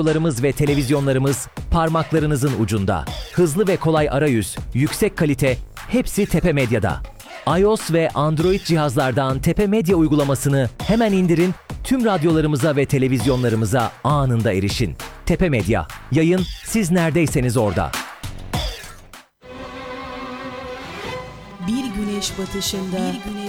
Radyolarımız ve televizyonlarımız parmaklarınızın ucunda. Hızlı ve kolay arayüz, yüksek kalite, hepsi Tepe Medya'da. iOS ve Android cihazlardan Tepe Medya uygulamasını hemen indirin, tüm radyolarımıza ve televizyonlarımıza anında erişin. Tepe Medya, yayın siz neredeyseniz orada. Bir güneş batışında